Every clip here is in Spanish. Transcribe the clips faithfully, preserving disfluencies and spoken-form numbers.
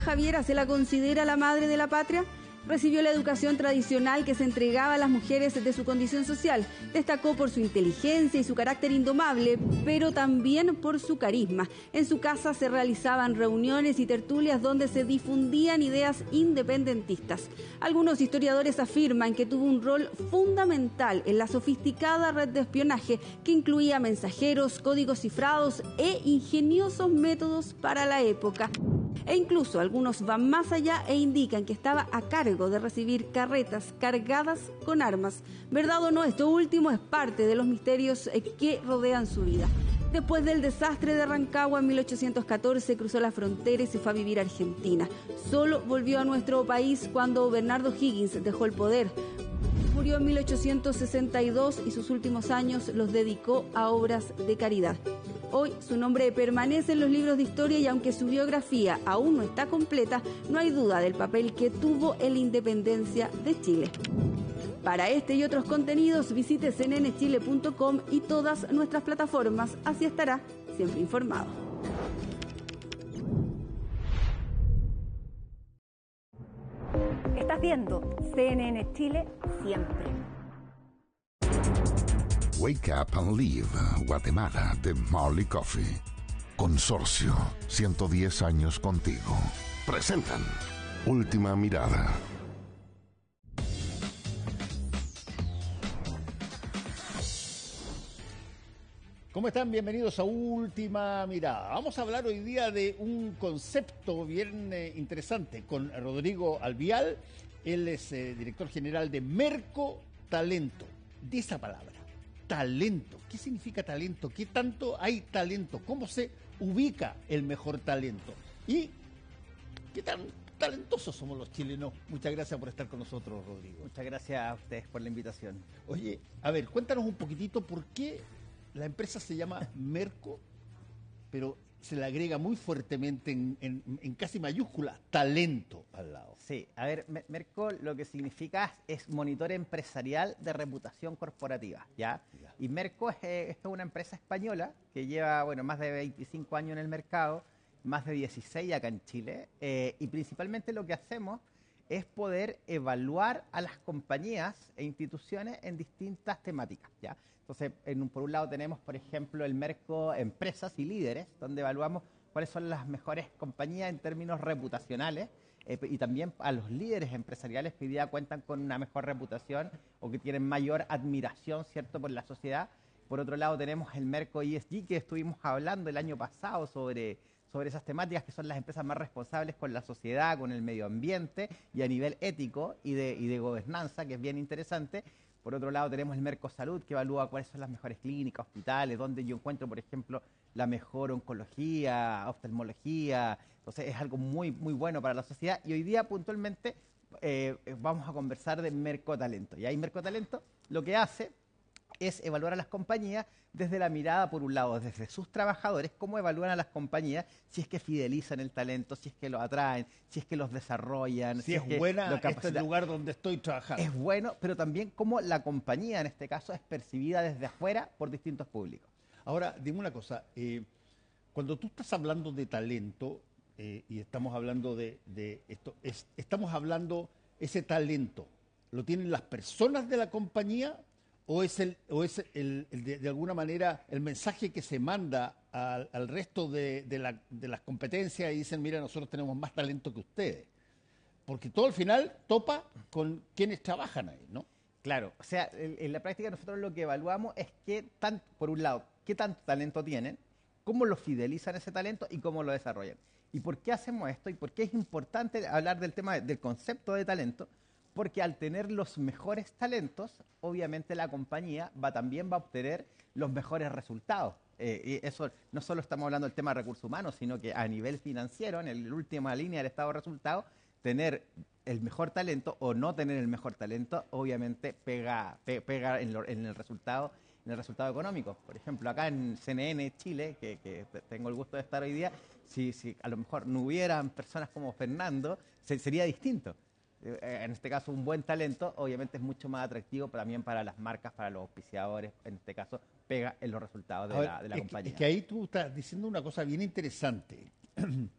Javiera se la considera la madre de la patria. Recibió la educación tradicional que se entregaba a las mujeres de su condición social. Destacó por su inteligencia y su carácter indomable, pero también por su carisma. En su casa se realizaban reuniones y tertulias donde se difundían ideas independentistas. Algunos historiadores afirman que tuvo un rol fundamental en la sofisticada red de espionaje que incluía mensajeros, códigos cifrados e ingeniosos métodos para la época. E incluso algunos van más allá e indican que estaba a cargo de recibir carretas cargadas con armas. ¿Verdad o no? Esto último es parte de los misterios que rodean su vida. Después del desastre de Rancagua en mil ochocientos catorce cruzó la frontera y se fue a vivir a Argentina. Solo volvió a nuestro país cuando Bernardo Higgins dejó el poder. Murió en mil ochocientos sesenta y dos y sus últimos años los dedicó a obras de caridad. Hoy su nombre permanece en los libros de historia y aunque su biografía aún no está completa, no hay duda del papel que tuvo en la independencia de Chile. Para este y otros contenidos visite c n n chile punto com y todas nuestras plataformas, así estará siempre informado. Estás viendo C N N Chile siempre. Wake Up and Live, Guatemala, de Marley Coffee. Consorcio, ciento diez años contigo. Presentan Última Mirada. ¿Cómo están? Bienvenidos a Última Mirada. Vamos a hablar hoy día de un concepto bien eh, interesante con Rodrigo Alvial. Él es eh, director general de Merco Talento. De esa palabra. Talento. ¿Qué significa talento? ¿Qué tanto hay talento? ¿Cómo se ubica el mejor talento? ¿Y qué tan talentosos somos los chilenos? Muchas gracias por estar con nosotros, Rodrigo. Muchas gracias a ustedes por la invitación. Oye, a ver, cuéntanos un poquitito por qué la empresa se llama Merco, pero se le agrega muy fuertemente en, en, en casi mayúscula talento al lado. Sí, a ver, Merco lo que significa es monitor empresarial de reputación corporativa, ¿ya? ya. Y Merco es, es una empresa española que lleva, bueno, más de veinticinco años en el mercado, más de dieciséis acá en Chile, eh, y principalmente lo que hacemos es poder evaluar a las compañías e instituciones en distintas temáticas, ¿ya? Entonces, en un, por un lado tenemos, por ejemplo, el Merco Empresas y Líderes, donde evaluamos cuáles son las mejores compañías en términos reputacionales eh, y también a los líderes empresariales que hoy día cuentan con una mejor reputación o que tienen mayor admiración, ¿cierto?, por la sociedad. Por otro lado tenemos el Merco E S G, que estuvimos hablando el año pasado sobre, sobre esas temáticas, que son las empresas más responsables con la sociedad, con el medio ambiente y a nivel ético y de, y de gobernanza, que es bien interesante. Por otro lado tenemos el Merco Salud, que evalúa cuáles son las mejores clínicas, hospitales, donde yo encuentro, por ejemplo, la mejor oncología, oftalmología. Entonces es algo muy, muy bueno para la sociedad. Y hoy día, puntualmente, eh, vamos a conversar de Merco Talento. Y ahí Merco Talento lo que hace es evaluar a las compañías desde la mirada, por un lado, desde sus trabajadores, cómo evalúan a las compañías, si es que fidelizan el talento, si es que lo atraen, si es que los desarrollan. Si, si es, es que buena este lugar donde estoy trabajando. Es bueno, pero también cómo la compañía, en este caso, es percibida desde afuera por distintos públicos. Ahora, dime una cosa, eh, cuando tú estás hablando de talento, eh, y estamos hablando de, de esto, es, estamos hablando, ese talento, ¿lo tienen las personas de la compañía? ¿O es, el, o es el, el de, de alguna manera el mensaje que se manda al, al resto de, de, la, de las competencias y dicen, mira, nosotros tenemos más talento que ustedes? Porque todo al final topa con quienes trabajan ahí, ¿no? Claro, o sea, en, en la práctica nosotros lo que evaluamos es qué tan, por un lado, qué tanto talento tienen, cómo lo fidelizan ese talento y cómo lo desarrollan. ¿Y por qué hacemos esto? ¿Y por qué es importante hablar del tema del concepto de talento? Porque al tener los mejores talentos, obviamente la compañía va, también va a obtener los mejores resultados. Eh, y eso no solo estamos hablando del tema de recursos humanos, sino que a nivel financiero, en la última línea del estado de resultados, tener el mejor talento o no tener el mejor talento, obviamente pega, pe, pega en, lo, en el resultado, en el resultado económico. Por ejemplo, acá en C N N Chile, que, que tengo el gusto de estar hoy día, si, si a lo mejor no hubieran personas como Fernando, se, sería distinto. En este caso, un buen talento, obviamente es mucho más atractivo también para las marcas, para los auspiciadores, en este caso, pega en los resultados de, ver, la, de la es compañía. Que, es que ahí tú estás diciendo una cosa bien interesante,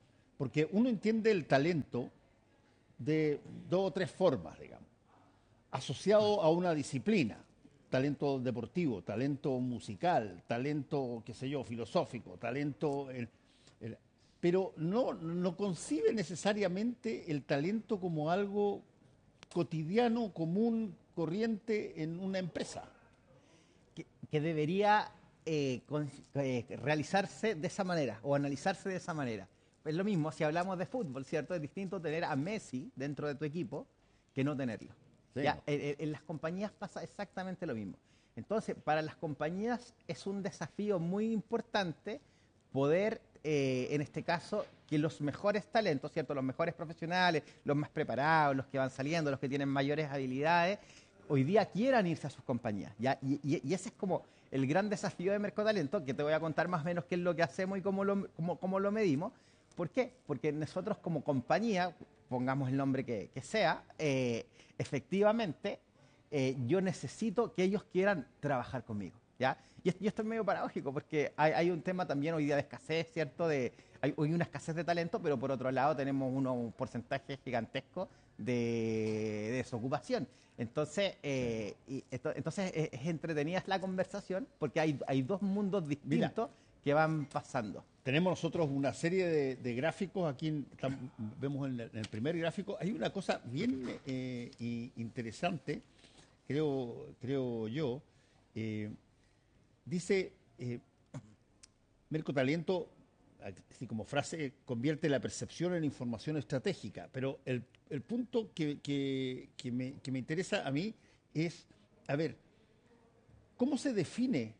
porque uno entiende el talento de dos o tres formas, digamos, asociado a una disciplina, talento deportivo, talento musical, talento, qué sé yo, filosófico, talento... El, el, pero no, no concibe necesariamente el talento como algo cotidiano, común, corriente en una empresa. Que, que debería eh, con, eh, realizarse de esa manera o analizarse de esa manera. Es lo mismo si hablamos de fútbol, ¿cierto? Es distinto tener a Messi dentro de tu equipo que no tenerlo. Sí. Ya, en, en las compañías pasa exactamente lo mismo. Entonces, para las compañías es un desafío muy importante poder, eh, en este caso, que los mejores talentos, ¿cierto? Los mejores profesionales, los más preparados, los que van saliendo, los que tienen mayores habilidades, hoy día quieran irse a sus compañías, ¿ya? Y, y, y ese es como el gran desafío de Mercotalento, que te voy a contar más o menos qué es lo que hacemos y cómo lo, cómo, cómo lo medimos. ¿Por qué? Porque nosotros como compañía, pongamos el nombre que, que sea, eh, efectivamente, eh, yo necesito que ellos quieran trabajar conmigo, ¿ya? Y, y esto es medio paradójico, porque hay, hay un tema también hoy día de escasez, ¿cierto? De, hay, hay una escasez de talento, pero por otro lado tenemos uno, un porcentaje gigantesco de, de desocupación. Entonces, eh, y esto, entonces es, es entretenida la conversación, porque hay, hay dos mundos distintos. Mira, que van pasando. Tenemos nosotros una serie de, de gráficos, aquí en, tam, vemos en el, en el primer gráfico, hay una cosa bien eh, interesante, creo, creo yo, eh, dice, eh, Mercotalento, así como frase, convierte la percepción en información estratégica, pero el, el punto que, que, que, me, que me interesa a mí es, a ver, ¿cómo se define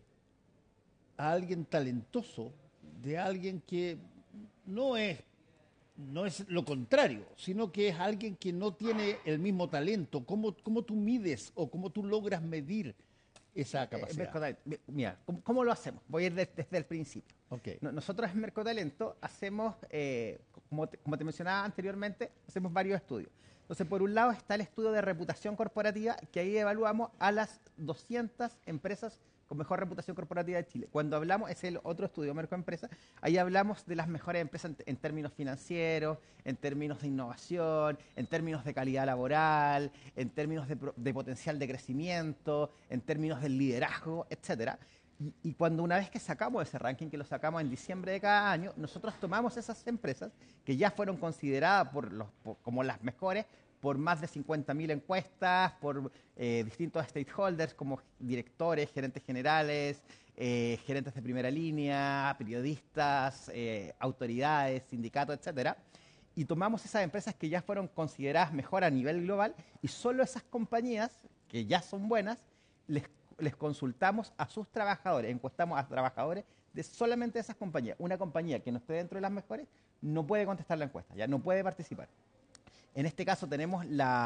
a alguien talentoso de alguien que no es, no es lo contrario, sino que es alguien que no tiene el mismo talento? ¿Cómo, cómo tú mides o cómo tú logras medir esa capacidad? Eh, mira, ¿cómo, ¿cómo lo hacemos? Voy a ir desde, desde el principio. Okay. Nosotros en Mercotalento hacemos, eh, como, te, como te mencionaba anteriormente, hacemos varios estudios. Entonces, por un lado está el estudio de reputación corporativa, que ahí evaluamos a las doscientas empresas con mejor reputación corporativa de Chile. Cuando hablamos, es el otro estudio, Mercoempresa, ahí hablamos de las mejores empresas en, en términos financieros, en términos de innovación, en términos de calidad laboral, en términos de, de potencial de crecimiento, en términos del liderazgo, etcétera. Y, y cuando una vez que sacamos ese ranking, que lo sacamos en diciembre de cada año, nosotros tomamos esas empresas que ya fueron consideradas por los, por, como las mejores por más de cincuenta mil encuestas, por eh, distintos stakeholders como directores, gerentes generales, eh, gerentes de primera línea, periodistas, eh, autoridades, sindicatos, etcétera. Y tomamos esas empresas que ya fueron consideradas mejor a nivel global y solo esas compañías que ya son buenas, les, les consultamos a sus trabajadores, encuestamos a trabajadores de solamente esas compañías. Una compañía que no esté dentro de las mejores no puede contestar la encuesta, ya no puede participar. En este caso tenemos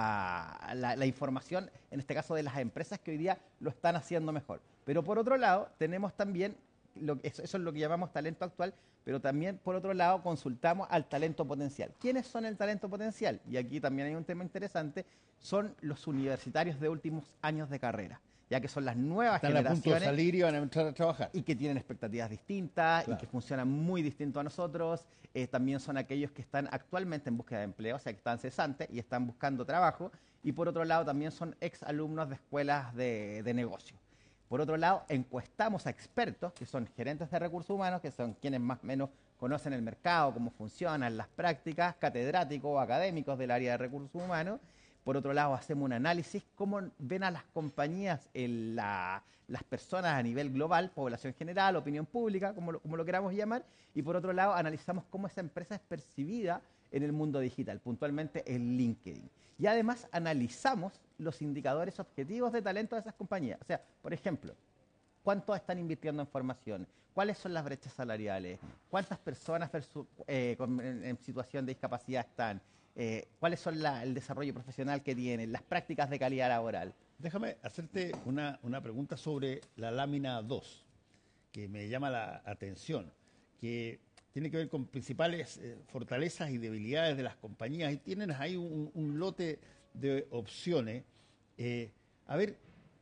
la, la, la información, en este caso de las empresas que hoy día lo están haciendo mejor. Pero por otro lado, tenemos también, lo, eso, eso es lo que llamamos talento actual, pero también por otro lado consultamos al talento potencial. ¿Quiénes son el talento potencial? Y aquí también hay un tema interesante, son los universitarios de últimos años de carrera, ya que son las nuevas Están generaciones. Están a punto de salir y van a entrar a trabajar. Y que tienen expectativas distintas, claro, y que funcionan muy distinto a nosotros. Eh, también son aquellos que están actualmente en búsqueda de empleo, o sea, que están cesantes y están buscando trabajo. Y por otro lado, también son exalumnos de escuelas de, de negocio. Por otro lado, encuestamos a expertos, que son gerentes de recursos humanos, que son quienes más o menos conocen el mercado, cómo funcionan las prácticas, catedráticos o académicos del área de recursos humanos. Por otro lado, hacemos un análisis, cómo ven a las compañías, en la, las personas a nivel global, población general, opinión pública, como lo, como lo queramos llamar. Y por otro lado, analizamos cómo esa empresa es percibida en el mundo digital, puntualmente en LinkedIn. Y además analizamos los indicadores objetivos de talento de esas compañías. O sea, por ejemplo, ¿cuánto están invirtiendo en formación? ¿Cuáles son las brechas salariales? ¿Cuántas personas versus, eh, con, en, en situación de discapacidad están? Eh, ¿Cuáles son la, el desarrollo profesional que tienen? ¿Las prácticas de calidad laboral? Déjame hacerte una, una pregunta sobre la lámina dos, que me llama la atención, que tiene que ver con principales eh, fortalezas y debilidades de las compañías. Y tienen ahí un, un lote de opciones. Eh, a ver,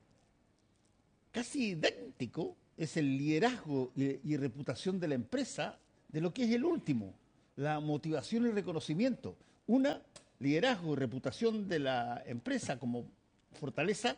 casi idéntico es el liderazgo y, y reputación de la empresa de lo que es el último. la motivación y reconocimiento. Una, liderazgo y reputación de la empresa como fortaleza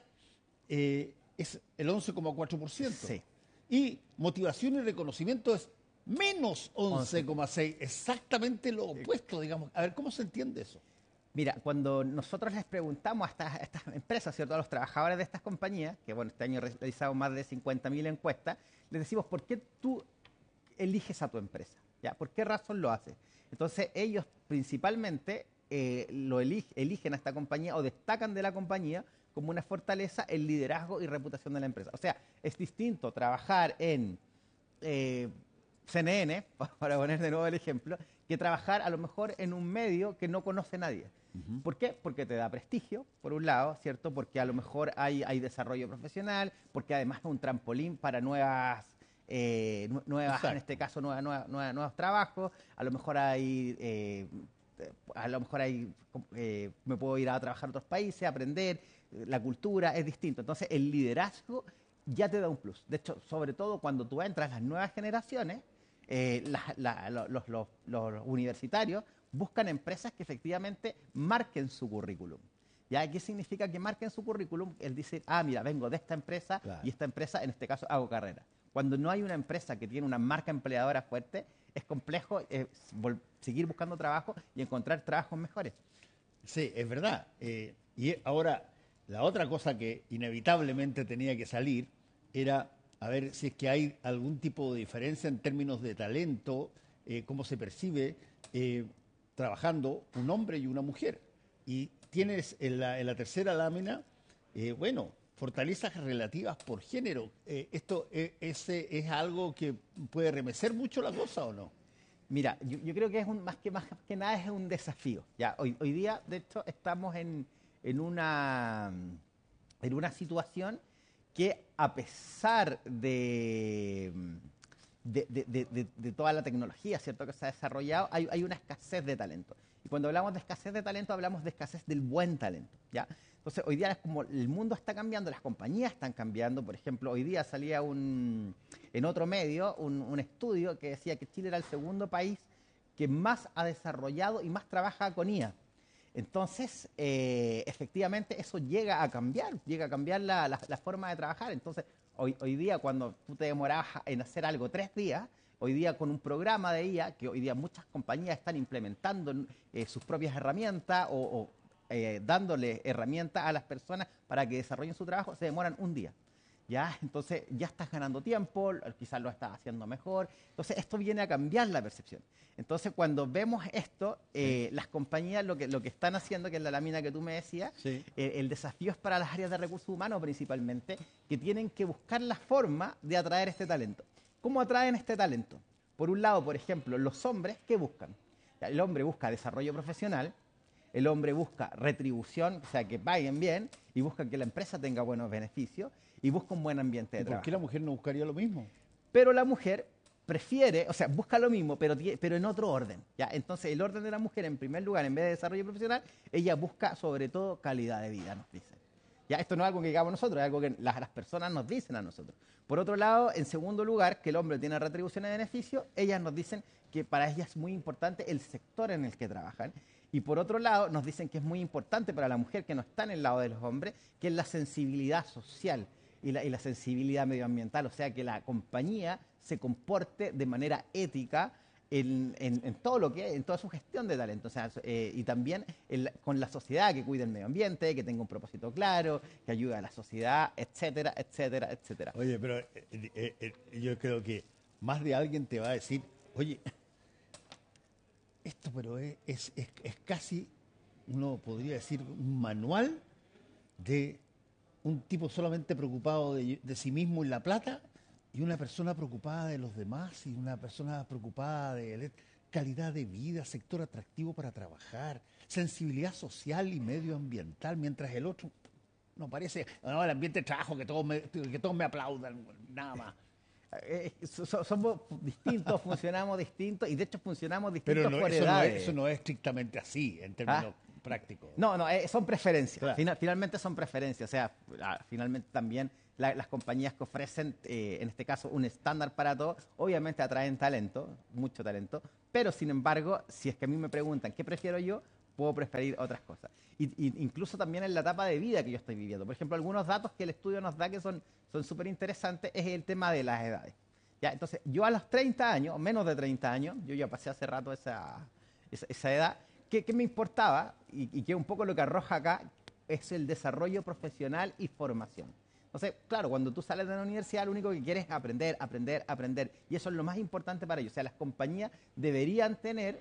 eh, es el once coma cuatro por ciento. Sí. Y motivación y reconocimiento es menos once coma seis por ciento. Exactamente lo opuesto, digamos. A ver, ¿cómo se entiende eso? Mira, cuando nosotros les preguntamos a estas, a estas empresas, ¿cierto?, a los trabajadores de estas compañías, que bueno, este año realizamos más de cincuenta mil encuestas, les decimos, ¿por qué tú eliges a tu empresa? ¿Ya? ¿Por qué razón lo haces? Entonces, ellos principalmente eh, lo elige, eligen a esta compañía o destacan de la compañía como una fortaleza el liderazgo y reputación de la empresa. O sea, es distinto trabajar en eh, C N N, para poner de nuevo el ejemplo, que trabajar a lo mejor en un medio que no conoce nadie. Uh-huh. ¿Por qué? Porque te da prestigio, por un lado, ¿cierto? Porque a lo mejor hay, hay desarrollo profesional, porque además es un trampolín para nuevas, eh, nuevas en este caso, nuevas, nuevas, nuevas, nuevos trabajos. A lo mejor hay, eh, a lo mejor hay, eh, me puedo ir a trabajar a otros países, aprender, la cultura es distinto. Entonces, el liderazgo ya te da un plus. De hecho, sobre todo cuando tú entras a las nuevas generaciones, eh, la, la, los, los, los universitarios buscan empresas que efectivamente marquen su currículum. ¿Ya? ¿Qué significa que marquen su currículum? Él dice, ah, mira, vengo de esta empresa, claro, y esta empresa, en este caso, hago carrera. Cuando no hay una empresa que tiene una marca empleadora fuerte, es complejo eh, seguir buscando trabajo y encontrar trabajos mejores. Sí, es verdad. Eh, y ahora, la otra cosa que inevitablemente tenía que salir era a ver si es que hay algún tipo de diferencia en términos de talento, eh, cómo se percibe eh, trabajando un hombre y una mujer. Y tienes en la, en la tercera lámina, eh, bueno, fortalezas relativas por género. Eh, ¿Esto eh, ese es algo que puede remecer mucho la cosa o no? Mira, yo, yo creo que es un, más, que, más que nada es un desafío. ¿Ya? Hoy, hoy día, de hecho, estamos en, en, una, en una situación que a pesar de, de, de, de, de toda la tecnología, ¿cierto?, que se ha desarrollado, hay, hay una escasez de talento. Y cuando hablamos de escasez de talento, hablamos de escasez del buen talento, ¿ya? Entonces, hoy día es como el mundo está cambiando, las compañías están cambiando. Por ejemplo, hoy día salía un, en otro medio un, un estudio que decía que Chile era el segundo país que más ha desarrollado y más trabaja con I A. Entonces, eh, efectivamente, eso llega a cambiar, llega a cambiar la, la, la forma de trabajar. Entonces, hoy, hoy día, cuando tú te demorabas en hacer algo tres días, hoy día con un programa de I A, que hoy día muchas compañías están implementando eh, sus propias herramientas o, o eh, dándole herramientas a las personas para que desarrollen su trabajo, se demoran un día. ¿Ya? Entonces, ya estás ganando tiempo, quizás lo estás haciendo mejor. Entonces, esto viene a cambiar la percepción. Entonces, cuando vemos esto, eh, sí. las compañías lo que, lo que están haciendo, que es la lámina que tú me decías, sí. eh, el desafío es para las áreas de recursos humanos principalmente, que tienen que buscar la forma de atraer este talento. ¿Cómo atraen este talento? Por un lado, por ejemplo, los hombres, ¿qué buscan? El hombre busca desarrollo profesional, el hombre busca retribución, o sea, que paguen bien, y busca que la empresa tenga buenos beneficios, y busca un buen ambiente de trabajo. ¿Por qué la mujer no buscaría lo mismo? Pero la mujer prefiere, o sea, busca lo mismo, pero, pero en otro orden, ¿ya? Entonces, el orden de la mujer, en primer lugar, en vez de desarrollo profesional, ella busca, sobre todo, calidad de vida, nos dicen. Ya, esto no es algo que digamos nosotros, es algo que las, las personas nos dicen a nosotros. Por otro lado, en segundo lugar, que el hombre tiene retribución y beneficio, ellas nos dicen que para ellas es muy importante el sector en el que trabajan. Y por otro lado, nos dicen que es muy importante para la mujer, que no está en el lado de los hombres, que es la sensibilidad social y la, y la sensibilidad medioambiental. O sea, que la compañía se comporte de manera ética en, en, en todo lo que en toda su gestión de talento. O sea, eh, y también el, con la sociedad, que cuide el medio ambiente, que tenga un propósito claro, que ayude a la sociedad, etcétera, etcétera, etcétera. Oye, pero eh, eh, eh, yo creo que más de alguien te va a decir, oye, esto pero es, es, es, es casi, uno podría decir, un manual de un tipo solamente preocupado de, de sí mismo y la plata, y una persona preocupada de los demás, y una persona preocupada de calidad de vida, sector atractivo para trabajar, sensibilidad social y medioambiental, mientras el otro no parece, no, el ambiente de trabajo, que todos me, que todos me aplaudan, nada más. Eh, so, somos distintos, funcionamos distintos, y de hecho funcionamos distintos. Pero no, por eso, edades. No es, eso no es estrictamente así, en términos ¿Ah? prácticos. No, no, eh, son preferencias. Claro. Final, finalmente son preferencias. O sea, finalmente también la, las compañías que ofrecen, eh, en este caso, un estándar para todo, obviamente atraen talento, mucho talento, pero sin embargo, si es que a mí me preguntan qué prefiero yo, puedo preferir otras cosas. Y, y incluso también en la etapa de vida que yo estoy viviendo. Por ejemplo, algunos datos que el estudio nos da que son súper interesantes es el tema de las edades. ¿Ya? Entonces, yo a los treinta años, o menos de treinta años, yo ya pasé hace rato esa, esa, esa edad, ¿qué, qué me importaba? Y, y que un poco lo que arroja acá es el desarrollo profesional y formación. Entonces, claro, cuando tú sales de la universidad, lo único que quieres es aprender, aprender, aprender. Y eso es lo más importante para ellos. O sea, las compañías deberían tener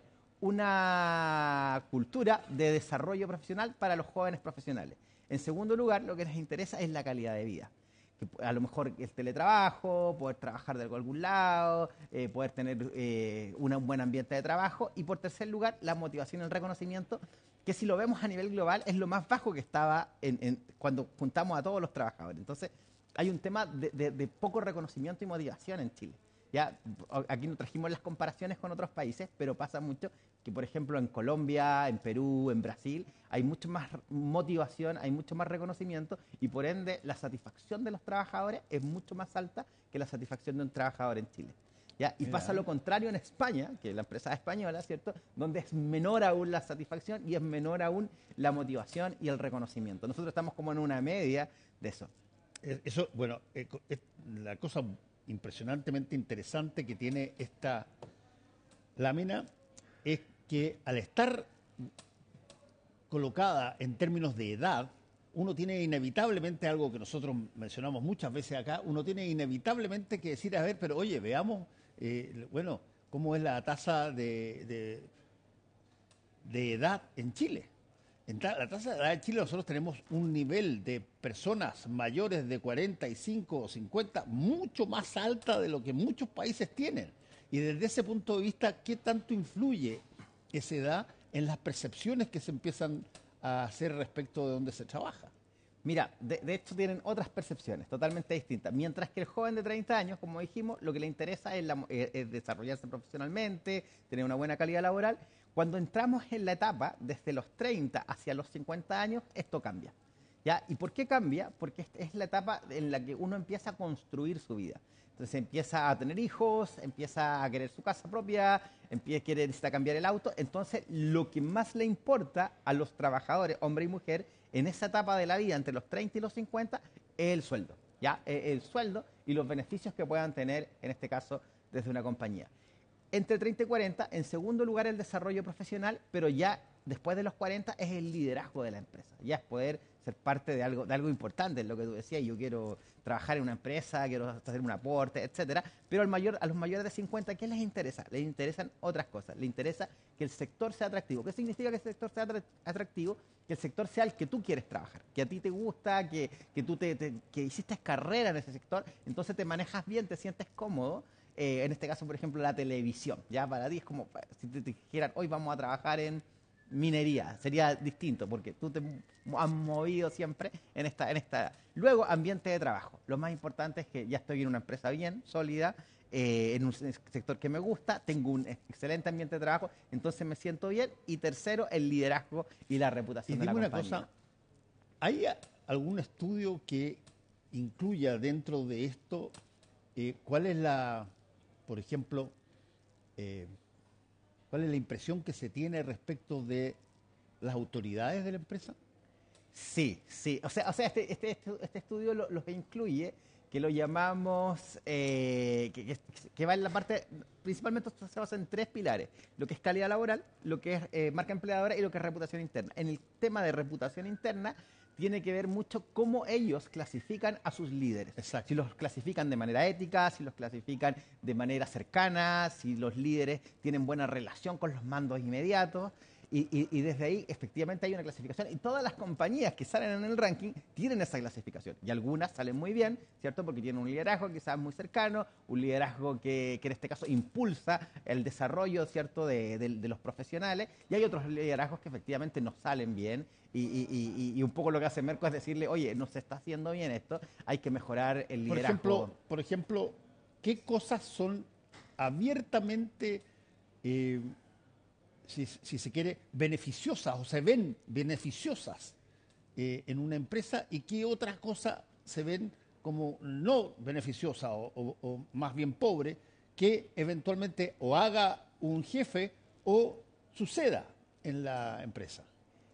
una cultura de desarrollo profesional para los jóvenes profesionales. En segundo lugar, lo que les interesa es la calidad de vida. Que a lo mejor el teletrabajo, poder trabajar de algún lado, eh, poder tener eh, una, un buen ambiente de trabajo. Y por tercer lugar, la motivación y el reconocimiento, que si lo vemos a nivel global es lo más bajo que estaba en, en, cuando juntamos a todos los trabajadores. Entonces, hay un tema de, de, de poco reconocimiento y motivación en Chile. Ya, aquí nos trajimos las comparaciones con otros países, pero pasa mucho que, por ejemplo, en Colombia, en Perú, en Brasil, hay mucho más motivación, hay mucho más reconocimiento y, por ende, la satisfacción de los trabajadores es mucho más alta que la satisfacción de un trabajador en Chile. ¿Ya? Y Mira. Pasa lo contrario en España, que es la empresa española, ¿cierto?, donde es menor aún la satisfacción y es menor aún la motivación y el reconocimiento. Nosotros estamos como en una media de eso. Eso, bueno, es la cosa impresionantemente interesante que tiene esta lámina es que al estar colocada en términos de edad, uno tiene inevitablemente algo que nosotros mencionamos muchas veces acá, uno tiene inevitablemente que decir, a ver, pero oye, veamos, eh, bueno, cómo es la tasa de, de, de edad en Chile. En la tasa de edad en Chile nosotros tenemos un nivel de personas mayores de cuarenta y cinco o cincuenta mucho más alta de lo que muchos países tienen. Y desde ese punto de vista, ¿qué tanto influye esa edad en las percepciones que se empiezan a hacer respecto de dónde se trabaja? Mira, de, de hecho tienen otras percepciones totalmente distintas. Mientras que el joven de treinta años, como dijimos, lo que le interesa es, la, es, es desarrollarse profesionalmente, tener una buena calidad laboral. Cuando entramos en la etapa desde los treinta hacia los cincuenta años, esto cambia. ¿Ya? ¿Y por qué cambia? Porque es la etapa en la que uno empieza a construir su vida. Entonces empieza a tener hijos, empieza a querer su casa propia, empieza a querer necesita cambiar el auto. Entonces, lo que más le importa a los trabajadores, hombre y mujer, en esa etapa de la vida, entre los treinta y los cincuenta, es el sueldo. ¿Ya? El sueldo y los beneficios que puedan tener, en este caso, desde una compañía. Entre treinta y cuarenta, en segundo lugar, el desarrollo profesional, pero ya después de los cuarenta es el liderazgo de la empresa. Ya es poder ser parte de algo, de algo importante, es lo que tú decías, yo quiero trabajar en una empresa, quiero hacer un aporte, etcétera. Pero al mayor, a los mayores de cincuenta, ¿qué les interesa? Les interesan otras cosas. Les interesa que el sector sea atractivo. ¿Qué significa que el sector sea atractivo? Que el sector sea el que tú quieres trabajar, que a ti te gusta, que, que tú te, te, que hiciste carrera en ese sector, entonces te manejas bien, te sientes cómodo. Eh, en este caso, por ejemplo, la televisión. Ya para ti es como si te, te dijeran, hoy vamos a trabajar en minería. Sería distinto porque tú te has movido siempre en esta, en esta. Luego, ambiente de trabajo. Lo más importante es que ya estoy en una empresa bien, sólida, eh, en un sector que me gusta, tengo un excelente ambiente de trabajo, entonces me siento bien. Y tercero, el liderazgo y la reputación y de la una compañía. Cosa, ¿hay algún estudio que incluya dentro de esto eh, cuál es la, por ejemplo, eh, cuál es la impresión que se tiene respecto de las autoridades de la empresa? Sí, sí. O sea, o sea este, este, este estudio lo, lo incluye, que lo llamamos, eh, que, que, que va en la parte, principalmente se basa en tres pilares, lo que es calidad laboral, lo que es eh, marca empleadora y lo que es reputación interna. En el tema de reputación interna, tiene que ver mucho cómo ellos clasifican a sus líderes. Exacto. Si los clasifican de manera ética, si los clasifican de manera cercana, si los líderes tienen buena relación con los mandos inmediatos. Y, y, y desde ahí, efectivamente, hay una clasificación. Y todas las compañías que salen en el ranking tienen esa clasificación. Y algunas salen muy bien, ¿cierto? Porque tienen un liderazgo quizás muy cercano, un liderazgo que, que en este caso impulsa el desarrollo, ¿cierto?, de, de, de los profesionales. Y hay otros liderazgos que efectivamente no salen bien. Y, y, y, y un poco lo que hace Merco es decirle, oye, no se está haciendo bien esto, hay que mejorar el liderazgo. Por ejemplo, por ejemplo ¿qué cosas son abiertamente... Eh, Si, si se quiere, beneficiosas o se ven beneficiosas eh, en una empresa y qué otras cosas se ven como no beneficiosa o, o- o más bien pobre que eventualmente o haga un jefe o suceda en la empresa.